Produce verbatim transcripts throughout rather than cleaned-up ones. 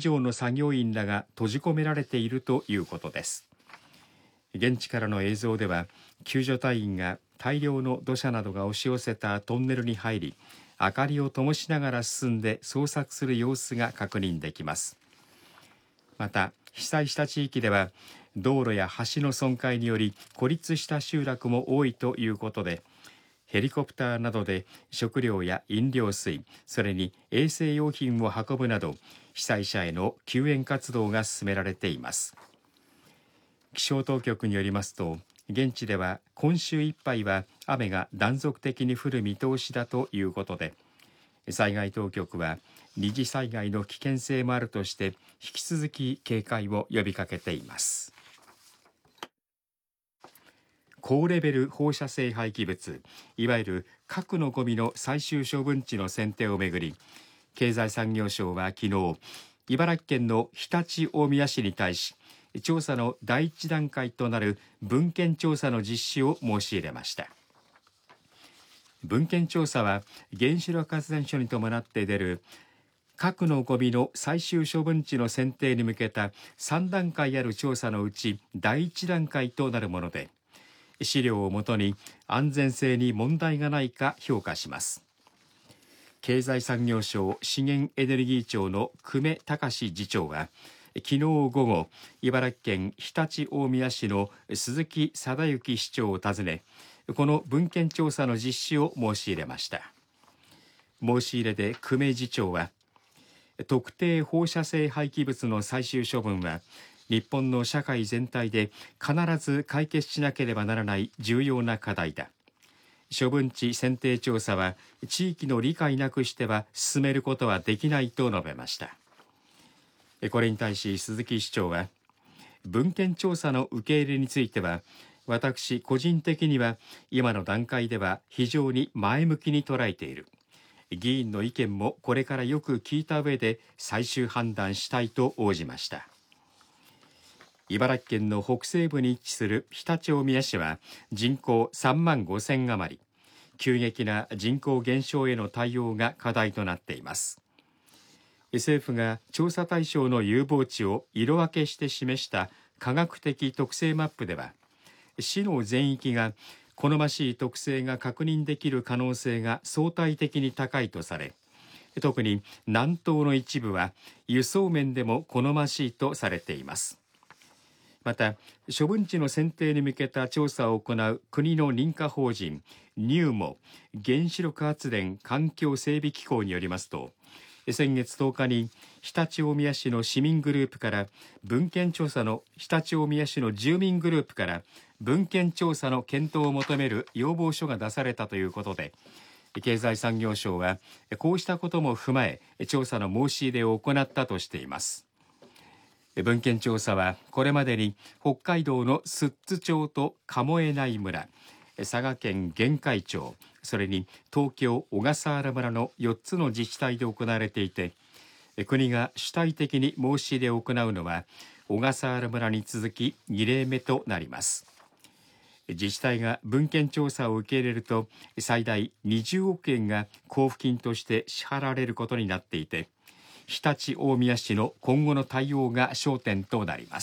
上の作業員らが閉じ込められているということです。現地からの映像では、救助隊員が大量の土砂などが押し寄せたトンネルに入り、明かりを灯しながら進んで捜索する様子が確認できます。また、被災した地域では道路や橋の損壊により孤立した集落も多いということで、ヘリコプターなどで食料や飲料水、それに衛生用品を運ぶなど被災者への救援活動が進められています。気象当局によりますと、現地では今週いっぱいは雨が断続的に降る見通しだということで、災害当局は二次災害の危険性もあるとして引き続き警戒を呼びかけています。高レベル放射性廃棄物、いわゆる核のゴミの最終処分地の選定をめぐり、経済産業省は昨日、茨城県の常陸大宮市に対し、調査の第一段階となる文献調査の実施を申し入れました。文献調査は原子力発電所に伴って出る核のゴミの最終処分地の選定に向けたさん段階ある調査のうち第一段階となるもので、資料をもとに安全性に問題がないか評価します。経済産業省資源エネルギー庁の久米隆次長は昨日午後、茨城県常陸大宮市の鈴木貞之市長を訪ね、この文献調査の実施を申し入れました。申し入れで久米次長は、特定放射性廃棄物の最終処分は日本の社会全体で必ず解決しなければならない重要な課題だ。処分地選定調査は地域の理解なくしては進めることはできないと述べました。これに対し鈴木市長は、文献調査の受け入れについては、私個人的には今の段階では非常に前向きに捉えている。議員の意見もこれからよく聞いた上で最終判断したいと応じました。茨城県の北西部に位置する常陸大宮市は人口さんまんごせん余り、急激な人口減少への対応が課題となっています。政府が調査対象の有望地を色分けして示した科学的特性マップでは、市の全域が好ましい特性が確認できる可能性が相対的に高いとされ、特に南東の一部は輸送面でも好ましいとされています。また、処分地の選定に向けた調査を行う国の認可法人ニューモ原子力発電環境整備機構によりますと、先月とおかに常陸大宮市の市民グループから文献調査の常陸大宮市の住民グループから文献調査の検討を求める要望書が出されたということで、経済産業省はこうしたことも踏まえ調査の申し入れを行ったとしています。文献調査はこれまでに北海道の寿都町と鴨江内村、佐賀県玄海町、それに東京小笠原村のよっつの自治体で行われていて、国が主体的に申し入れを行うのは小笠原村に続きに例目となります。自治体が文献調査を受け入れると最大にじゅうおくえんが交付金として支払われることになっていて、常陸大宮市の今後の対応が焦点となります。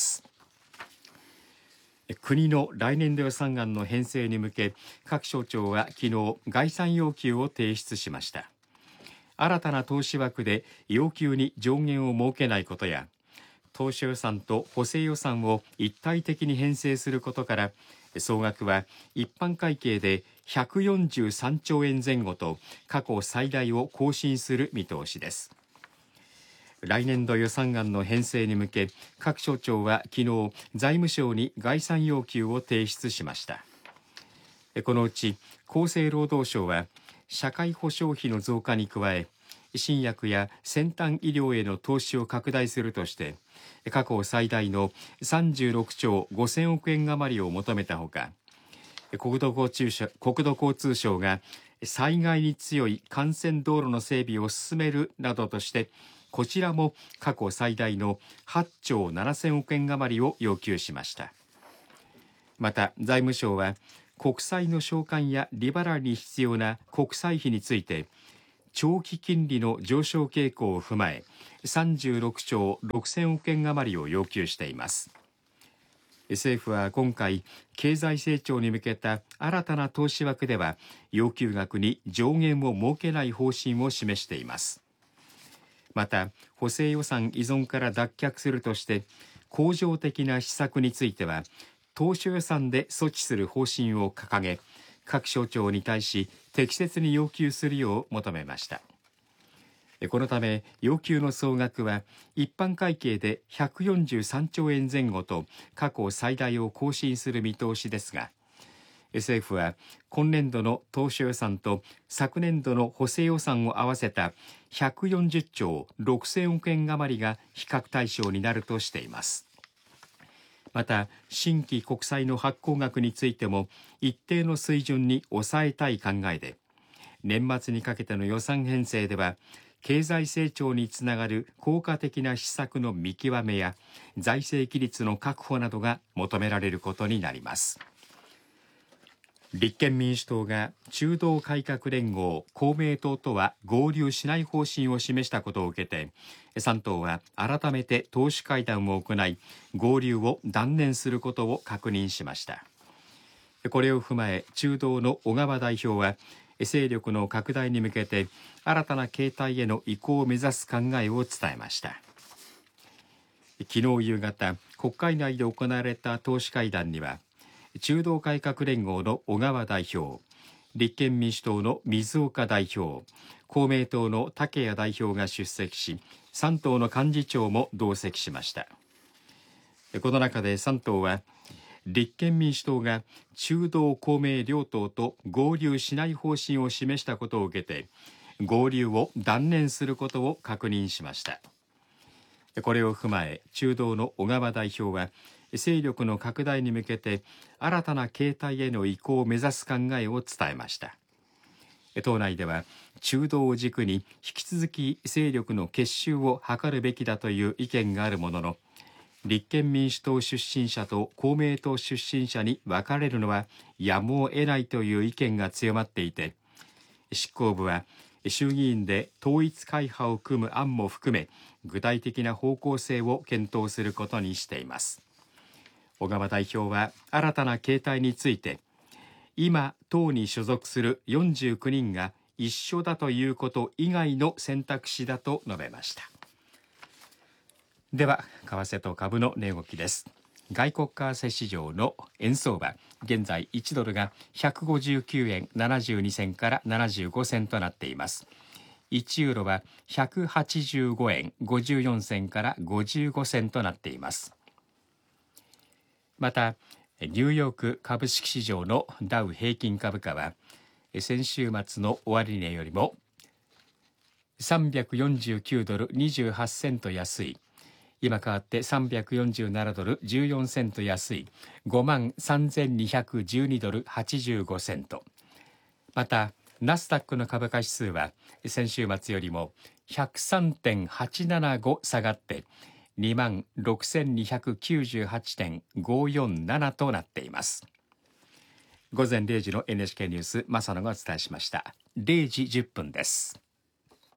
国の来年度予算案の編成に向け、各省庁は昨日概算要求を提出しました。新たな投資枠で要求に上限を設けないことや、当初予算と補正予算を一体的に編成することから、総額は一般会計でひゃくよんじゅうさんちょうえん前後と過去最大を更新する見通しです。来年度予算案の編成に向け、各省庁は昨日財務省に概算要求を提出しました。このうち厚生労働省は社会保障費の増加に加え、新薬や先端医療への投資を拡大するとして、過去最大のさんじゅうろくちょうごせんおくえん余りを求めたほか、国土交通省、国土交通省が災害に強い幹線道路の整備を進めるなどとして、こちらも過去最大のはっちょうななせんおくえん余りを要求しました。また財務省は国債の償還や利払いに必要な国債費について、 長期金利の上昇傾向を踏まえさんじゅうろくちょうろくせんおくえん余りを要求しています。政府は今回、経済成長に向けた新たな投資枠では要求額に上限を設けない方針を示しています。また、補正予算依存から脱却するとして恒常的な施策については当初予算で措置する方針を掲げ、各省庁に対し適切に要求するよう求めました。このため要求の総額は一般会計でひゃくよんじゅうさんちょうえん前後と過去最大を更新する見通しですが、政府は今年度の当初予算と昨年度の補正予算を合わせたひゃくよんじゅっちょうろくせんおくえん余りが比較対象になるとしています。また、新規国債の発行額についても一定の水準に抑えたい考えで、年末にかけての予算編成では経済成長につながる効果的な施策の見極めや財政規律の確保などが求められることになります。立憲民主党が中道改革連合公明党とは合流しない方針を示したことを受けて、さん党は改めて党首会談を行い合流を断念することを確認しました。これを踏まえ中道の小川代表は勢力の拡大に向けて新たな形態への移行を目指す考えを伝えました。昨日夕方、国会内で行われた党首会談には中道改革連合の小川代表、立憲民主党の水岡代表、公明党の竹谷代表が出席し、さん党の幹事長も同席しました。この中でさん党は立憲民主党が中道公明両党と合流しない方針を示したことを受けて合流を断念することを確認しました。これを踏まえ中道の小川代表は勢力の拡大に向けて新たな形態への移行を目指す考えを伝えました。党内では中道を軸に引き続き勢力の結集を図るべきだという意見があるものの、立憲民主党出身者と公明党出身者に分かれるのはやむを得ないという意見が強まっていて、執行部は衆議院で統一会派を組む案も含め具体的な方向性を検討することにしています。小川代表は新たな形態について、今党に所属するよんじゅうきゅうにんが一緒だということ以外の選択肢だと述べました。では為替と株の値動きです。外国為替市場の円相場、現在いちドルがひゃくごじゅうきゅうえんななじゅうにせんからななじゅうごせんとなっています。いちユーロはひゃくはちじゅうごえんごじゅうよんせんからごじゅうごせんとなっています。またニューヨーク株式市場のダウ平均株価は先週末の終値よりもさんびゃくよんじゅうきゅうドルにじゅうはちセント安い、今変わってさんびゃくよんじゅうななドルじゅうよんセント安い ごまんさんぜんにひゃくじゅうにドルはちじゅうごセント。またナスダックの株価指数は先週末よりも ひゃくさんてんはちななご 下がってにまんろくせんにひゃくきゅうじゅうはちてんごよんなな となっています。午前れいじの エヌエイチケー ニュース、正野がお伝えしました。れいじじゅっぷんです。